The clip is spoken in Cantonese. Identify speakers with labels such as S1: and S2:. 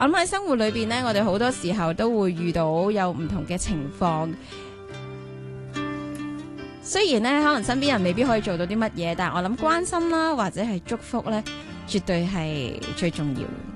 S1: 我諗喺生活裏邊呢，我哋好多時候都會遇到有唔同嘅情況。雖然呢，可能身邊人未必可以做到啲乜嘢，但係我諗關心啦，或者係祝福呢，絕對係最重要。